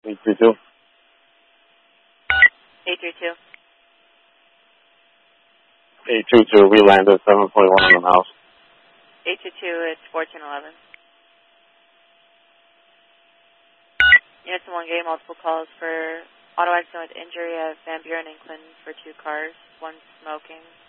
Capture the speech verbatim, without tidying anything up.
eight three two. eight three two. eight two two, we landed seven forty-one on the mouse. eight two two, it's fourteen eleven. Units in one game, multiple calls for auto accident with injury at Van Buren and Clinton for two cars, one smoking.